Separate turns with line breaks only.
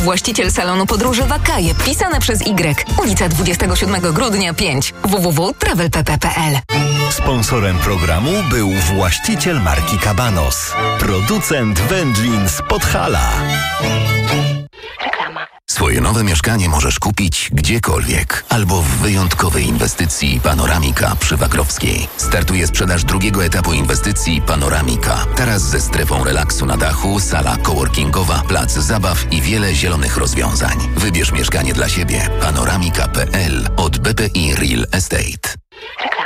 Właściciel salonu podróży Wakaje, pisane przez Y. Ulica 27 grudnia 5. www.travelpp.pl.
Sponsorem programu był właściciel marki Cabanos, producent wędlin z Podhala.
Reklama. Swoje nowe mieszkanie możesz kupić gdziekolwiek albo w wyjątkowej inwestycji Panoramika przy Wagrowskiej. Startuje sprzedaż drugiego etapu inwestycji Panoramika. Teraz ze strefą relaksu na dachu, sala coworkingowa, plac zabaw i wiele zielonych rozwiązań. Wybierz mieszkanie dla siebie. Panoramika.pl od BPI Real Estate.
Reklama.